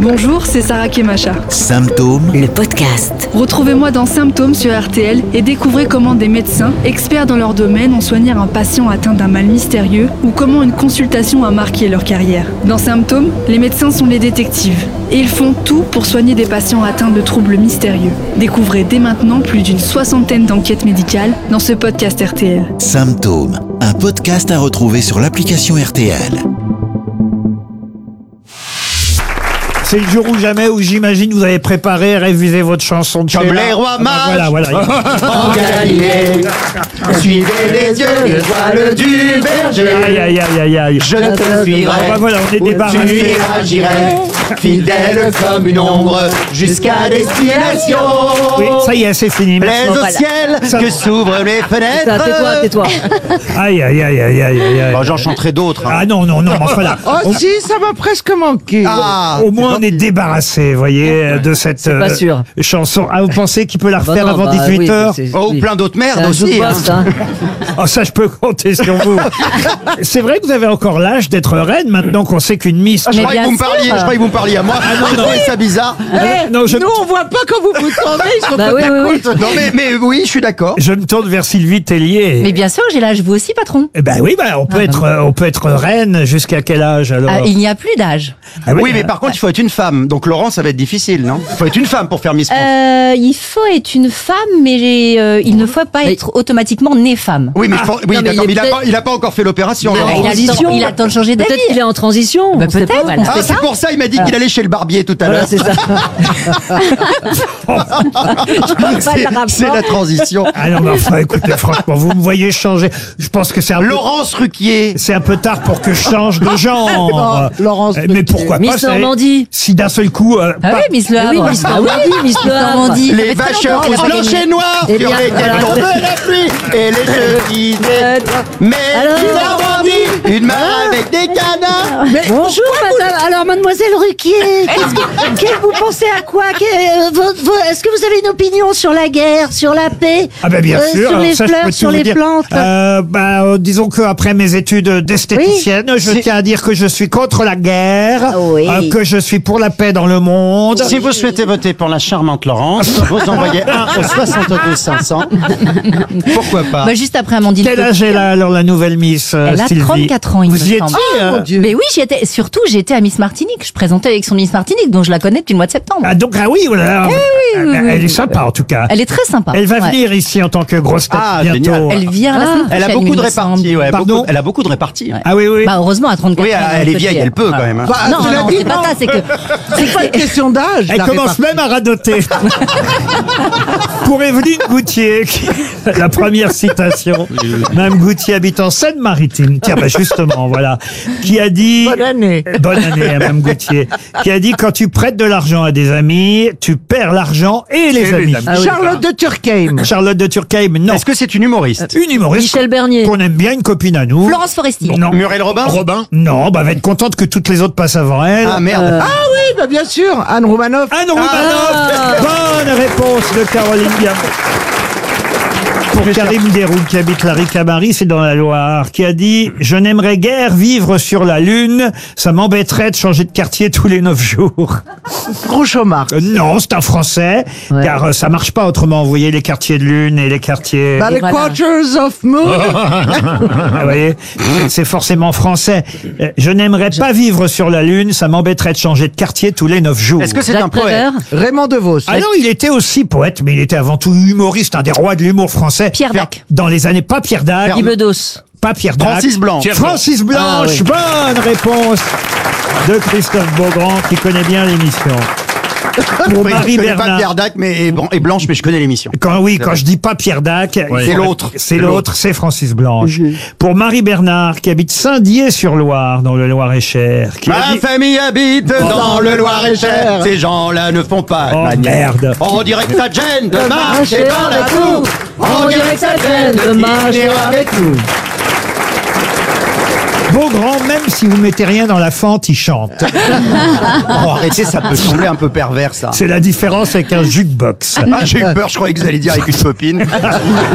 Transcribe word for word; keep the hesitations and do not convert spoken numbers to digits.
Bonjour, c'est Sarah Kemacha. Symptômes, le podcast. Retrouvez-moi dans Symptômes sur R T L et découvrez comment des médecins, experts dans leur domaine, ont soigné un patient atteint d'un mal mystérieux ou comment une consultation a marqué leur carrière. Dans Symptômes, les médecins sont les détectives et ils font tout pour soigner des patients atteints de troubles mystérieux. Découvrez dès maintenant plus d'une soixantaine d'enquêtes médicales dans ce podcast R T L. Symptômes, un podcast à retrouver sur l'application R T L. C'est le jour ou jamais où j'imagine vous avez préparé, révisé votre chanson de Comme Sheila. les rois Ah, mages. Voilà, voilà. En Galilée, suivez les yeux, l'étoile du berger. Aïe, aïe, aïe, aïe, aïe. Je te suivrai, Ah, bah voilà, on est où débarrassé. tu iras, j'irai, fidèle comme une ombre, jusqu'à destination. Oui, ça y est, c'est fini. Plaise Merci. au voilà. ciel, Ça- que s'ouvrent les fenêtres. Ça, tais-toi, tais-toi. Aïe, aïe, aïe, aïe, aïe, aïe, aïe. Bon, j'en chanterai d'autres. hein. Ah non, non, non, mais enfin là. Oh si, ça m'a presque manqué. Ah, Au moins, on est débarrassé, vous voyez, de cette pas sûr. chanson. Ah, vous pensez qu'il peut la Bah refaire non, avant bah dix-huit oui, heures c'est- oh, ou plein d'autres merdes c'est un aussi. hein. jukebox, hein. Oh, ça, je peux compter sur vous. C'est vrai que vous avez encore l'âge d'être reine maintenant qu'on sait qu'une Miss. Ah, je Mais croyais que bien vous me sûr. parliez, je croyais que vous me parliez à moi. Ah non, je trouvais ça bizarre. Eh, non, je- Nous, on voit pas quand vous vous tournez, ils sont Bah pas oui, oui, oui. Non, mais, mais oui, je suis d'accord. Je me tourne vers Sylvie Tellier. Mais bien sûr, j'ai l'âge, vous aussi, patron. Eh ben oui, bah, on peut Ah, être, euh, on peut être reine jusqu'à quel âge alors Ah, il n'y a plus d'âge. Ah Oui, mais euh, par contre, il faut être une femme. Donc, Laurent, ça va être difficile, non? Il faut être une femme pour faire Miss France. Euh, il faut être une femme, mais euh, il ne faut pas Mais- être automatiquement né femme. Oui, mais, il faut- oui, non, mais d'accord, il mais est il a peut-être- pas, il a pas encore fait l'opération, Mais Laurent. il, a le transition. temps, il a le temps de changer d'avis. Peut-être qu'il est en transition. Bah, on sait peut-être, pas, on voilà. Ah, sait c'est pas. pour ça, il m'a dit qu'il allait chez le barbier tout à Voilà, l'heure. c'est ça. C'est c'est la transition. Ah non, mais enfin, écoutez, franchement, vous me voyez changer. Je pense que c'est un peu, Laurence Ruquier. c'est un peu tard pour que je change de genre. Non, Laurence Euh, Mais Ruquier. pourquoi pas Miss ça- Normandie. Si d'un seul coup, euh, Ah pas- oui, Miss Le Ah oui, Havre. Miss Ah Normandie, Miss Le Havre. Normandie. Ça Les fait très vacheurs longtemps qu'elle a pas blanches gagné. et noires Eh sur bien, lesquelles voilà. tombe la pluie et les cheveux d'été. Mais Alors Miss Normandie, une main avec des canards. Bonjour, madame. Alors, mademoiselle Ruquier, qu'est-ce que, que- vous pensez à quoi Que- euh, vo- vo- Est-ce que vous avez une opinion sur la guerre, sur la paix, Ah ben bien euh, sûr. sur alors les ça, je peux fleurs, tout sur vous les dire. plantes Euh, bah, euh, disons que après mes études d'esthéticienne, je C'est- tiens à dire que je suis contre la guerre, Ah oui. euh, que je suis pour la paix dans le monde. Si vous souhaitez voter pour la charmante Laurence, vous envoyez un au soixante-deux cinq cents. Pourquoi pas? Bah, juste après Amandine. Quel âge elle a alors la nouvelle Miss euh, Elle a Sylvie trente-quatre ans, il Vous me y étiez semble. euh, Mon Dieu. Mais oui, j'y étais. Surtout, j'étais à Miss Martinique. Je présentais avec son Miss Martinique, donc je la connais depuis le mois de septembre. Ah donc ah oui, voilà. Ah, oui, ben, oui, elle est oui. sympa en tout cas. Elle est très sympa. Elle va Ouais. venir ici en tant que grosse tête Ah, bientôt. génial. Elle vient la Ah. semaine Elle a prochaine, beaucoup il de me semble. réparties, ouais. Pardon beaucoup- elle a beaucoup de réparties. Ouais. Ah oui oui. Bah, heureusement, à trente-quatre Oui, ans. elle est on vieille, peut elle peut quand même. hein. Bah, Non, cela non, dit, c'est pas non, ça, c'est que. c'est pas une question d'âge. Elle la commence répartie. même à radoter. Pour Evelyne Goutier, qui- la première citation. Mme Goutier habite en Seine-Maritime. Tiens, bah justement, voilà. Qui a dit... Bonne année. Bonne année à Mme Goutier. Qui a dit, quand tu prêtes de l'argent à des amis, tu perds l'argent et les amis. Ah oui. Charlotte de Turckheim. Charlotte de Turckheim, non. Est-ce que c'est une humoriste? Une humoriste Michel Bernier. qu'on aime bien, une copine à nous. Florence Forestier. Non. Muriel Robin? Robin Non, bah, elle va être contente que toutes les autres passent avant elle. Ah merde. Euh, Ah oui, bah bien sûr, Anne Romanoff. Anne Romanoff. Bonne réponse de Caroline Diamant. Pour Karim Deroux, qui habite la Ricamarie, c'est dans la Loire, qui a dit « Je n'aimerais guère vivre sur la Lune, ça m'embêterait de changer de quartier tous les neuf jours. » Groucho Marx. Euh, Non, c'est un Français, Ouais. car euh, ça marche pas autrement. Vous voyez les quartiers de Lune et les quartiers... Bah, les voilà. Quarters of Moon. Vous voyez, c'est forcément français. Euh, Je n'aimerais pas vivre sur la Lune, ça m'embêterait de changer de quartier tous les neuf jours. Est-ce que c'est un Jacques poète? Prévert. Raymond DeVos. Ah non, il était aussi poète, mais il était avant tout humoriste, un des rois de l'humour français. Pierre Dac. Dans les années, pas Pierre Dac, Guy Bedos. pas Pierre Dac. Francis Blanche. Francis Blanche, Ah, bonne réponse de Christophe Beaugrand, qui connaît bien l'émission. Pour Oui, Marie je connais pas Bernard. Pierre Dac mais, et, Bran- et Blanche, mais je connais l'émission. Quand, oui, quand je dis pas Pierre Dac, C'est l'autre. C'est C'est l'autre, l'autre. c'est Francis Blanche. Pour Marie Bernard, qui habite Saint-Dié-sur-Loire, dans le Loir-et-Cher. Qui a Ma dit- famille habite dans le Loir-et-Cher. Ces gens-là ne font pas de Oh, manière. merde. On dirait que ça te gêne de marcher dans la cour. On dirait que ça gêne de marcher avec nous. Beaugrand, même si vous mettez rien dans la fente, il chante. Oh, arrêtez, ça peut sembler un peu pervers, ça. C'est la différence avec un jukebox. Ah, j'ai eu peur, je croyais que vous alliez dire avec une copine.